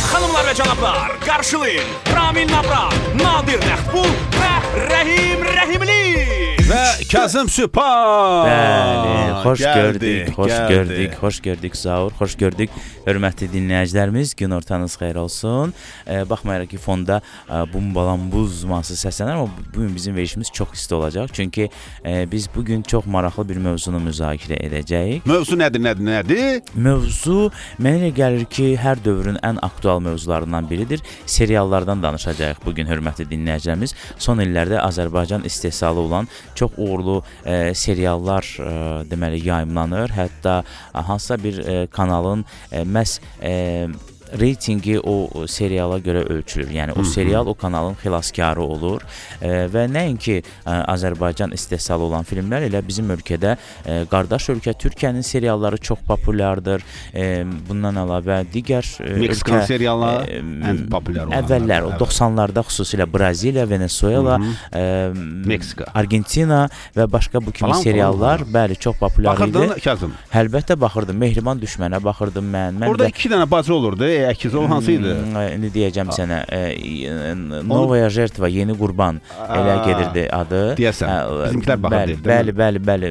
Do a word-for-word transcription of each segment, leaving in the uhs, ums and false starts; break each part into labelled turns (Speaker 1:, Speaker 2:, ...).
Speaker 1: Xanımlar və cənablar, qarşılayın Ramil Nabra, Nadir Nəxtbul və Rəhim Rəhimli.
Speaker 2: Və Kazım Süpar.
Speaker 3: Bəli, xoş
Speaker 2: Gəldik,
Speaker 3: gördük, xoş
Speaker 2: gəldik.
Speaker 3: gördük, xoş gördük Zaur, xoş gördük. Hörmətli dinləyicilərimiz, gün ortanız xeyir olsun. E, baxmayaraq ki, fonda e, bumbalambuz mahnısı səslənir, amma bugün bizim verişimiz çox isti olacaq. Çünki e, biz bugün çox maraqlı bir mövzunu müzakirə edəcəyik.
Speaker 2: Mövzu nədir, nədir, nədir?
Speaker 3: Mövzu mənə elə gəlir ki, hər dövrün ən aktual mövzularından biridir. Seriallardan danışacağıq bugün, hörmətli dinləyicilərimiz. Son illərdə Azərbaycan istehsalı olan çox uğurlu e, seriallar e, deməli yayımlanır. Hətta e, hansısa bir e, kanalın e, məhz e, reytingi o seriala görə ölçülür. Yəni o serial o kanalın xilaskarı olur e, və nəinki e, Azərbaycan istehsalı olan filmlər, elə bizim ölkədə e, qardaş ölkə Türkiyənin serialları çox populyardır. E, bundan əlavə digər e,
Speaker 2: Meksikan
Speaker 3: ölkə
Speaker 2: serialları
Speaker 3: e,
Speaker 2: ən populyar olanlar.
Speaker 3: Əvvəllər o doxsanlarda xüsusilə Braziliya, Venezuela, e,
Speaker 2: Meksika,
Speaker 3: Argentina və başqa bu kimi
Speaker 2: falan,
Speaker 3: seriallar falan, bəli çox populyar idi.
Speaker 2: Baxırdın Kazım?
Speaker 3: Əlbəttə baxırdım. Mehriban düşmənə baxırdım mən. Mən
Speaker 2: Orada
Speaker 3: də
Speaker 2: iki dənə bacı olurdu. Əkiz olan hansı idi?
Speaker 3: İndi deyəcəm sənə. E, Novaya Jertva, Yeni Qurban elə gedirdi adı.
Speaker 2: Deyəsən. Bizimkilər baxırdı.
Speaker 3: Bəli, bəli, bəli.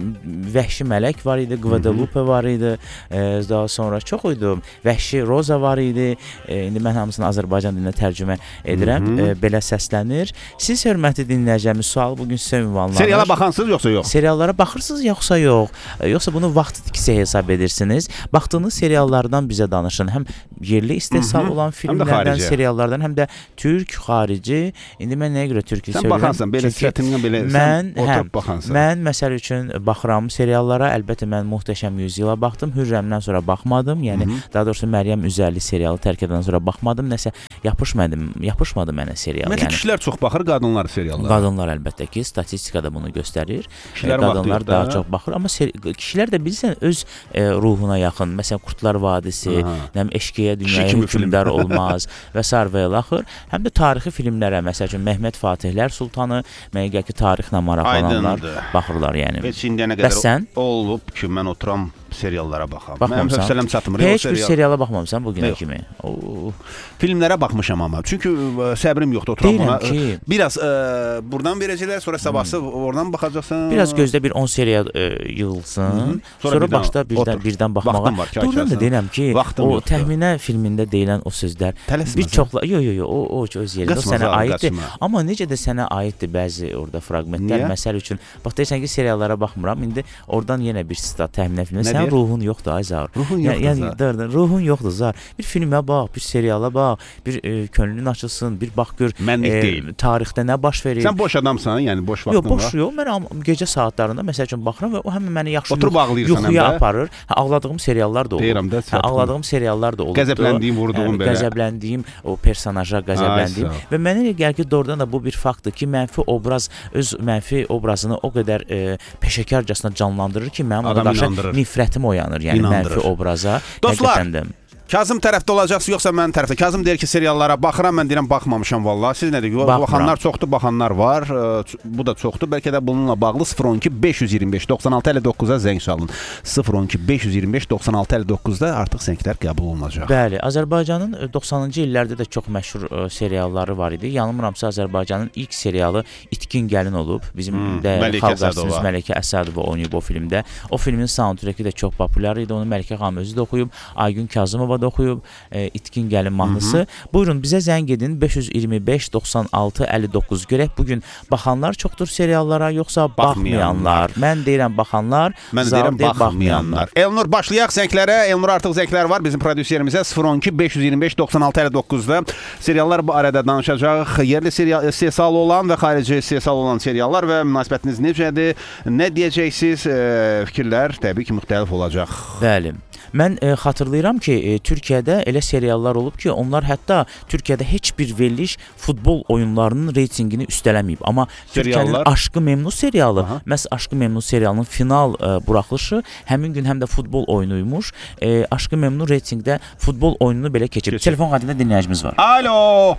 Speaker 3: Vəhşi Mələk var idi, Guadalupe var idi. E, daha sonra çox idi. Vəhşi Roza var idi. E, indi mən hamısını Azərbaycan dilinə tərcümə edirəm. E, belə səslənir. Siz hörmətli dinləyəcəyimiz sualı bugün sizə ünvanlanır.
Speaker 2: Seriala baxansınız yoxsa yox?
Speaker 3: Seriallara baxırsınız yoxsa yox? E, yoxsa bunu vaxt itkisi hesab edirsiniz? Baxdığınız seriallardan bizə danışın. Həm yerli istehsal olan filmlərdən, seriallardan, həm də türk, xarici. İndi mən nəyə görə türk
Speaker 2: söyləyirəm?
Speaker 3: Sən
Speaker 2: baxansan, belə sifətindən belə
Speaker 3: mən,
Speaker 2: sən oturub baxansan.
Speaker 3: Mən məsəl üçün baxıram seriallara. Əlbəttə mən Möhtəşəm Yüzyıla baxdım. Hürrəmdən sonra baxmadım. Yəni, Hı -hı. daha doğrusu Məryəm Üzərli serialı tərk edəndən sonra baxmadım. Nəsə yapışmadım, yapışmadı mənə serial.
Speaker 2: Ümumiyyətlə yəni, kişilər çox baxır, qadınlar seriallara.
Speaker 3: Qadınlar əlbəttə ki, statistikada bunu göstərir.
Speaker 2: Kişilər
Speaker 3: qadınlar daha çox baxır, amma kişilər də bilirsən öz e, ruhuna yaxın. Məsələn, Qurtlar Vadisi, nəm eşqiyə dünyaya hökmdar olmaz və sair və ilaxır. Həm də tarixi filmlərə, məsəl üçün Mehmet Fatihlər Sultanı, mənə gəlir ki, tarixlə maraqlananlar baxırlar yəni.
Speaker 2: Heç indiyə nə qədər olub ki, mən oturam seriallara baxam. Mənim hövsələm çatmır.
Speaker 3: Heç bir seriala baxmamısan bugünə kimi. Oo.
Speaker 2: Filmlərə baxmışam amma. Çünki səbrim yoxdur oturam ona. Ki, biraz e, buradan verəcəklər, sonra sabahsı hmm. oradan baxacaqsan.
Speaker 3: Biraz gözdə bir on seriya e, yığılsın. Hı-hı. Sonra, sonra başda birdən otur. birdən baxmağa. Doğrudan da deyirəm ki, Vaxtım o yoxdur. Təxminə filmində deyilən o sözlər
Speaker 2: Tələsməsən.
Speaker 3: bir çoxla yo yo yo o o öz yerində o sənə aiddir. Amma necə də sənə aiddir bəzi orada fraqmentlər. Məsəl üçün, bax deyirsən ki, seriallara baxmıram. İndi oradan yenə bir sitat təxminə filmə. Sən ruhun yoxdur ay Zar.
Speaker 2: Ruhun yoxdur.
Speaker 3: Yəni dırdır, ruhun yoxdur Zar. Bir filmə bax, bir seriala bax, bir e, könlün açılsın, bir bax gör e, tarixdə nə baş verir.
Speaker 2: Sən boş adamsan, yəni boş vaxtın var.
Speaker 3: Yox, boş yox. Mən gecə saatlarında məsəl üçün baxıram və o həm məni yaxşı
Speaker 2: Oturub
Speaker 3: yuxuya aparır. Hə, ağladığım seriallar da olur.
Speaker 2: Deyirəm də.
Speaker 3: Hə, ağladığım seriallar da olur.
Speaker 2: Qəzəbləndiyim, vurduğum belə.
Speaker 3: Qəzəbləndiyim, o personaja qəzəbləndiyim və mənə elə gəlir ki, doğrudan da bu bir faktdır ki, mənfi obraz öz mənfi obrazını o qədər e, peşəkarcasına canlandırır ki, mənim ona qarşı nifrətim oyanır. Yəni mənfi obraza.
Speaker 2: Dostlar, Kazım tərəfdə olacaqsa yoxsa mənim tərəfdə? Kazım deyir ki, seriallara baxıram, mən deyirəm baxmamışam vallahi. Siz nə deyirsiniz? Baxanlar çoxdur, baxanlar var. Bu da çoxdur. Bəlkə də bununla bağlı sıfır on iki beş yüz iyirmi beş doxsan altı əlli doqquz'a zəng çalın. sıfır on iki beş yüz iyirmi beş doxsan altı əlli doqquz'da artıq zənglər qəbul olunacaq.
Speaker 3: Bəli, Azərbaycanın doxsanıncı illərdə də çox məşhur serialları var idi. Yanılmıramsa Azərbaycanın ilk serialı İtkin Gəlin olub. Bizim hmm, də xalq artistimiz Məlikə Əsədova oynayıb o filmdə. O filmin soundtreki də çox populyar idi. Onu Məlikə xanım özü də oxuyub. Aygün Kazımova da oxuyub e, İtkin Gəlin mahnısı. Hı -hı. Buyurun bizə zəng edin beş yüz iyirmi beş doxsan altı əlli doqquz. Görək bugün baxanlar çoxdur seriallara yoxsa baxmayanlar. Mən deyirəm baxanlar,
Speaker 2: mən deyirəm baxmayanlar. Elnur başlayaq zənglərə. Elnur artıq zənglər var bizim prodüserimizə sıfır on iki beş yüz iyirmi beş doxsan altı əlli doqquz'da seriallar bu arada danışacaq. Yerli serial istehsal olan və xarici istehsal olan seriallar və münasibətiniz necədir? Nə deyəcəksiniz? E, fikirlər təbii ki müxtəlif olacaq.
Speaker 3: Bəli. Mən e, xatırlayıram ki, e, Türkiyədə elə seriallar olub ki, onlar hətta Türkiyədə heç bir veriliş futbol oyunlarının reytingini üstələməyib. Amma Türkiyənin Aşkı Memnu serialı, Aha. məhz Aşkı Memnu serialının final e, buraxılışı həmin gün həm də futbol oyunuymuş. E, Aşkı Memnu reytingdə futbol oyununu belə keçib. Keçib. Telefon xəttində dinləyicimiz var.
Speaker 2: Alo.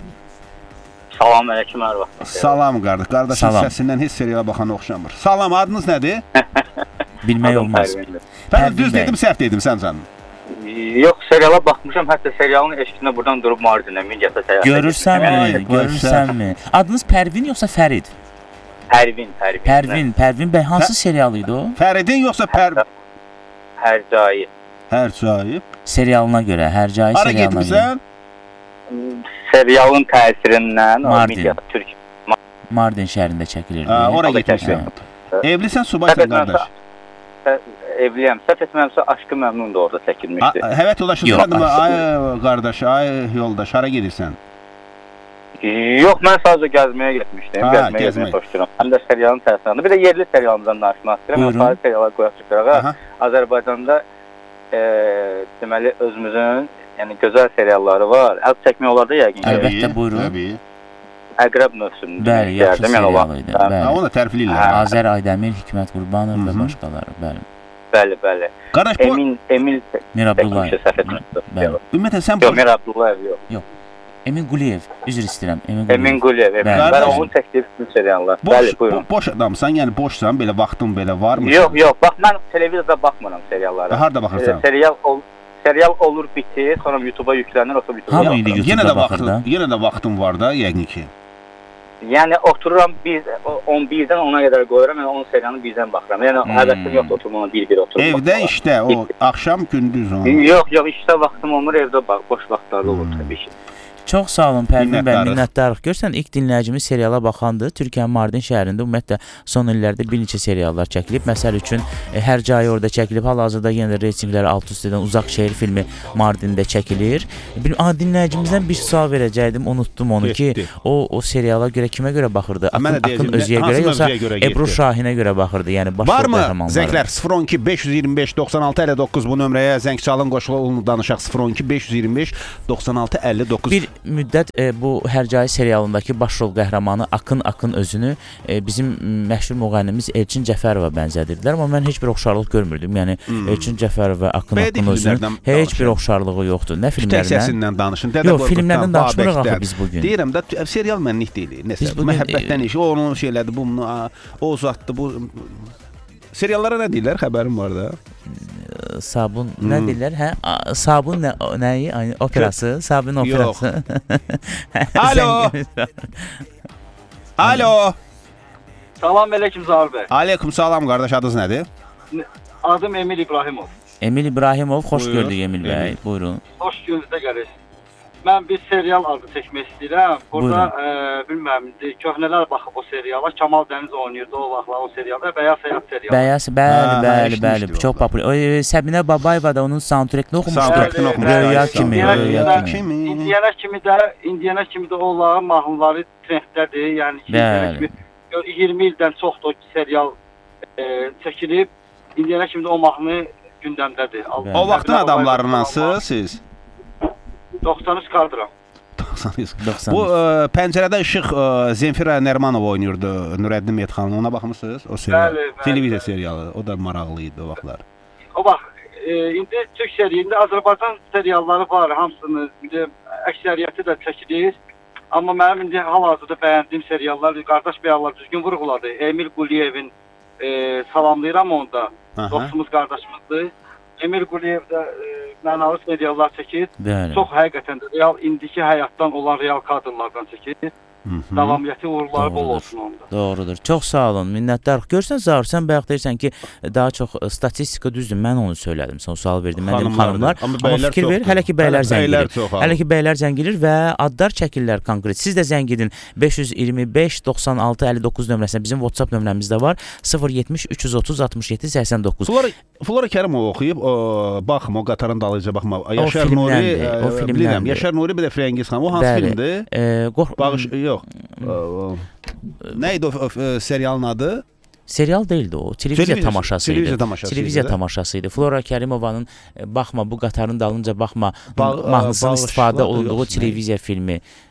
Speaker 4: Salam əleykum Ərva.
Speaker 2: Salam qardaş. Qardaşın Salam. Səsindən heç seriala baxana oxşamır. Salam, adınız nədir?
Speaker 3: Bilmək olmaz.
Speaker 2: Mən düz dedim, səhv dedim sən canım.
Speaker 4: Yox, seriala baxmışam, hətta serialın eşqində buradan durub Mardinə Mingəsə səyahət
Speaker 3: Görürsənmi? Görürsənmi? Adınız Pərvin yoxsa Fərid?
Speaker 4: Pərvin, Pərvin.
Speaker 3: Pərvin, Pərvin bəy hansı serial idi o?
Speaker 2: Fəridin yoxsa Pər
Speaker 4: Hərcai.
Speaker 2: Hərcai.
Speaker 3: Serialına görə, Hərcai
Speaker 2: Hara
Speaker 3: serialına görə.
Speaker 2: getmisən?
Speaker 4: Serialın təsirindən
Speaker 3: Mardin.
Speaker 4: Mingəsə Türk.
Speaker 3: Mardin şəhərində çəkilirdi.
Speaker 2: Ha, ora
Speaker 4: Orada
Speaker 2: getmisən.
Speaker 4: çəkilirdi.
Speaker 2: Evlisən, subaysan qardaş.
Speaker 4: Evliyəm. Səhv etmirəmsə Aşkı Məmnun da orada çəkilmişdi.
Speaker 2: Həyat yoldaşın
Speaker 3: Yox,
Speaker 2: sənədir mi? Ay qardaş, ay yoldaş, hara gedirsən?
Speaker 4: Yox, mən sadəcə gəzməyə getmişdim.
Speaker 2: Ha,
Speaker 4: Gəzməyə
Speaker 2: gəzmək.
Speaker 4: getməyə xoşlayıram. Həm də serialın təsirindən. Bir də yerli serialımızdan danışmaq istəyirəm.
Speaker 3: Buyurun.
Speaker 4: Mən fərqli seriallar qoyaq çıxırağa.
Speaker 2: Aha.
Speaker 4: Azərbaycanda e, deməli özümüzün yəni gözəl serialları var. Əl çəkmək olar da yəqin.
Speaker 3: Əlbəttə. Əlbəttə, buyurun.
Speaker 2: Təbii.
Speaker 4: Əqrəb növsünü.
Speaker 3: Bəli, yaxşı serial idi.
Speaker 2: Ha,
Speaker 3: Bəli.
Speaker 2: onu da tərifləyirlər.
Speaker 3: Azər Aydəmir, Hikmət Qurbanov və
Speaker 2: Hı-hı.
Speaker 3: başqaları. Bəli.
Speaker 4: Bəli, bəli.
Speaker 2: Qardaş, bu
Speaker 4: Emin Emil
Speaker 3: Mir Abdullayev.
Speaker 4: çəkmişdi, səhv etmirəmsə.
Speaker 3: Bəli.
Speaker 2: ümumiyyətlə sən
Speaker 4: Yox, Mir Abdullayev yox.
Speaker 3: Emin Quliyev, üzr istəyirəm. Emin Quliyev.
Speaker 4: Emin Quliyev. Emin.
Speaker 3: Bəli.
Speaker 4: Bəli, onun çəkdiyi bütün seriallar.
Speaker 2: boş,
Speaker 4: Bəli,
Speaker 2: bo
Speaker 4: buyurun.
Speaker 2: boş adamsan, yəni boşsan, belə vaxtın belə varmı?
Speaker 4: Yox, yox. Bax mən televizorda baxmıram seriallara.
Speaker 2: Harda baxırsan?
Speaker 4: E, serial ol serial olur, bitir, sonra YouTube-a yüklənir, o YouTube-a.
Speaker 3: Hamı indi
Speaker 2: Yenə
Speaker 3: YouTube-da
Speaker 2: də
Speaker 3: baxır
Speaker 2: vaxtın,
Speaker 3: da.
Speaker 2: yenə də vaxtın var da, yəqin ki.
Speaker 4: Yəni otururam bir on birdən ona qədər qoyuram, yəni on serialını birdən baxıram. Yəni
Speaker 3: Hmm.
Speaker 4: həvəsim yoxdur oturmağa bir-bir oturmaq.
Speaker 2: Evdə işdə, o axşam gündüz o.
Speaker 4: Yox, yox, işdə vaxtım olmur, evdə bax, boş vaxtlarda olur təbii ki.
Speaker 3: Çox sağ olun Pərvin bəy,
Speaker 2: Minnətdarıq.
Speaker 3: minnətdarıq. Görsən ilk dinləyicimiz seriala baxandır. Türkiyənin Mardin şəhərində ümumiyyətlə son illərdə bir neçə seriallar çəkilib. Məsəl üçün e, Hərcai orada çəkilib. Hal-hazırda yenə də reytinqləri alt üst edən Uzaq şəhər filmi Mardində çəkilir. Bir a dinləyicimizdən bir sual verəcəydim, unutdum onu ki,
Speaker 2: Getdi.
Speaker 3: o o seriala görə kimə görə baxırdı?
Speaker 2: Mən də
Speaker 3: Akın, Akın
Speaker 2: deyəcəm,
Speaker 3: özüyə
Speaker 2: hansı
Speaker 3: görə yoxsa
Speaker 2: mövzuya görə
Speaker 3: Ebru
Speaker 2: getdi?
Speaker 3: Şahinə görə baxırdı? Yəni başrol
Speaker 2: Varmı?
Speaker 3: qəhrəmanları.
Speaker 2: Zənglər sıfır on iki beş yüz iyirmi beş doxsan altı əlli doqquz bu nömrəyə zəng çalın, qoşulun danışaq sıfır on iki beş yüz iyirmi beş doxsan altı əlli doqquz.
Speaker 3: Bir müddət e, bu Hərcai serialındakı başrol qəhrəmanı Akın Akın özünü e, bizim məşhur müğənnimiz Elçin Cəfərova bənzədirdilər, amma mən heç bir oxşarlıq görmürdüm. Yəni
Speaker 2: Hmm.
Speaker 3: Elçin Cəfərov və Akın
Speaker 2: Bədii
Speaker 3: Akın özünün
Speaker 2: filmlərdən
Speaker 3: heç bir
Speaker 2: danışın.
Speaker 3: oxşarlığı yoxdur. Nə
Speaker 2: Tək
Speaker 3: filmlərdən?
Speaker 2: səsindən danışın. Dədə
Speaker 3: Yox,
Speaker 2: Qorquddan,
Speaker 3: filmlərdən danışmırıq axı
Speaker 2: Babəkdən.
Speaker 3: biz bugün.
Speaker 2: Deyirəm də serial mənlik deyil. Nəsə,
Speaker 3: Biz bugün,
Speaker 2: məhəbbətdən iş, o onun şeylədi, bu bunu, o uzatdı, bu seriallara nə deyirlər? Xəbərim var da.
Speaker 3: Sabun nə
Speaker 2: Hmm.
Speaker 3: deyirlər? Hə, a- sabun nə nəyi? Aynı operası, Sabun operası.
Speaker 2: Alo. Alo.
Speaker 5: Salam əleykum Zahir bəy.
Speaker 2: Aleyküm salam qardaş, adınız nədir?
Speaker 5: Adım Emil İbrahimov.
Speaker 3: Emil İbrahimov, xoş
Speaker 2: Buyur,
Speaker 3: gördük Emil bəy.
Speaker 2: Emil.
Speaker 3: Buyurun.
Speaker 5: Xoş gününüzə gəlir. Mən bir serial adı çəkmək istəyirəm. Burada e, bilmirəm, köhnələr baxıb o seriala. Kamal Dəniz oynayırdı o vaxtlar o serialda. Bəyaz Həyat serialı.
Speaker 3: Bəyaz, bəli,
Speaker 2: Ha,
Speaker 3: bəli,
Speaker 2: eşitmişdim
Speaker 3: bəli. Çox
Speaker 2: vallahi.
Speaker 3: populyar. O, e, Səbinə Babayeva da onun soundtrackini oxumuşdu.
Speaker 2: Soundtrackini oxumuşdu.
Speaker 3: Röya
Speaker 2: Bəli,
Speaker 3: kimi,
Speaker 2: Röya
Speaker 3: röya
Speaker 2: kimi.
Speaker 3: kimi.
Speaker 5: İndiyənə kimi də, indiyənə kimi də onların mahnıları trenddədir. Yəni ki,
Speaker 3: Bəli.
Speaker 5: indiyənə kimi iyirmi ildən çoxdur o serial e, çəkilib. İndiyənə kimi də o mahnı gündəmdədir.
Speaker 3: Bəli.
Speaker 2: O vaxtın adamlarınansınız siz?
Speaker 5: doxsan üç kadram.
Speaker 3: doxsan.
Speaker 2: Bu ə, pəncərədə işıq ə, Zemfira Nərmanov oynayırdı, Nurəddin Mehmetxanov. Ona baxmısınız? O serial.
Speaker 5: Bəli, bəli.
Speaker 2: Televiziya serialı. O da maraqlı idi o vaxtlar.
Speaker 5: O bax, e, indi Türk seriyində Azərbaycan serialları var, hamısını, indi əksəriyyəti də çəkilir. Amma mənim indi hal-hazırda bəyəndiyim seriallar, Qardaş Bəyallar düzgün vurğuladı. Emil Quliyevin e, salamlayıram onda,
Speaker 2: Aha.
Speaker 5: dostumuz, qardaşımızdır. Emil Quliyev də e, mənalı seriallar çəkir.
Speaker 3: Bəli.
Speaker 5: Çox həqiqətən də real, indiki həyatdan olan real kadrlardan çəkir.
Speaker 2: Mhm.
Speaker 5: Davamiyyəti uğurları bol
Speaker 3: Doğrudur.
Speaker 5: olsun onda.
Speaker 3: Doğrudur. Çox sağ olun. Minnətdarıq. Görsən Zahir, sən bayaq deyirsən ki, daha çox e, statistika düzdür. Mən onu söylədim. Sən o sual verdin. Mən dedim xanımlar.
Speaker 2: Amma
Speaker 3: Amma
Speaker 2: bəylər
Speaker 3: fikir ver,
Speaker 2: çoxdur.
Speaker 3: hələ ki bəylər
Speaker 2: Hələ
Speaker 3: zəng
Speaker 2: bəylər
Speaker 3: edir.
Speaker 2: çox,
Speaker 3: Hələ ki bəylər zəng edir və adlar çəkirlər konkret. Siz də zəng edin. beş yüz iyirmi beş doxsan altı əlli doqquz nömrəsinə. Bizim WhatsApp nömrəmiz də var. sıfır yetmiş üç yüz otuz altmış yeddi səksən doqquz.
Speaker 2: Flora Flora Kərimov oxuyub, o, baxma, o qatarın dalıyca baxma. Yaşar Nuri,
Speaker 3: filmdəndir, o
Speaker 2: ə,
Speaker 3: filmdəndir.
Speaker 2: bilirəm. Yaşar Nuri bir də Frəngiz xan. O hansı
Speaker 3: Bəli.
Speaker 2: filmdir?
Speaker 3: E, qorx
Speaker 2: Bağış yox. Ə, ə, Nə idi o, o ə, serialın adı?
Speaker 3: Serial deyildi o. Televiziya
Speaker 2: Televiziya-
Speaker 3: tamaşası idi.
Speaker 2: televiziya tamaşası
Speaker 3: Televiziya
Speaker 2: idi də.
Speaker 3: tamaşası idi. Flora Kərimovanın e, baxma bu qatarın dalınca baxma
Speaker 2: Ba-
Speaker 3: mahnısının
Speaker 2: bağışla-
Speaker 3: istifadə
Speaker 2: yox,
Speaker 3: olunduğu
Speaker 2: nə?
Speaker 3: televiziya filmi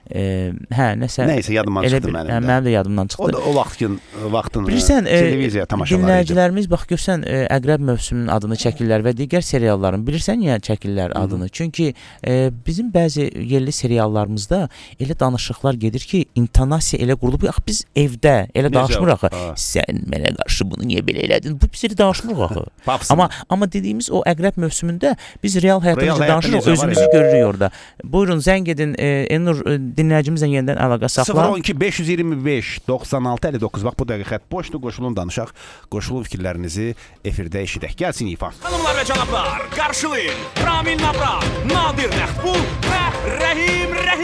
Speaker 3: e, hə, nəsə
Speaker 2: Nəysə yadımdan çıxdı
Speaker 3: bir,
Speaker 2: mənim
Speaker 3: hə,
Speaker 2: də.
Speaker 3: mənim də yadımdan çıxdı.
Speaker 2: O da o vaxtın vaxtın
Speaker 3: Bilirsən, e,
Speaker 2: televiziya tamaşaları idi.
Speaker 3: dinləyicilərimiz bax görsən e, Əqrəb mövsümünün adını çəkirlər və digər serialların bilirsən niyə çəkirlər adını? Çünki e, bizim bəzi yerli seriallarımızda elə danışıqlar gedir ki, intonasiya elə qurulub. Ax biz evdə elə danışmırıq axı. Sən mənə qarşı bunu niyə belə elədin? Bu biz elə danışmırıq axı. Amma amma dediyimiz o Əqrəb mövsümündə biz real həyatımızda danışırıq, özümüzü görürük orada. Buyurun zəng edin. E, Elnur e, dinləyicimizlə yenidən əlaqə saxla.
Speaker 2: sıfır on iki beş yüz iyirmi beş doxsan altı əlli doqquz. Bax bu dəqiqə xətt boşdur. Qoşulun danışaq. Qoşulun fikirlərinizi efirdə eşidək. Gəlsin İfa.
Speaker 1: Hanımlar və cənablar, qarşılayın Ramil Nabrat, Nadir Nəxtbul və Rəhim Rəhimli.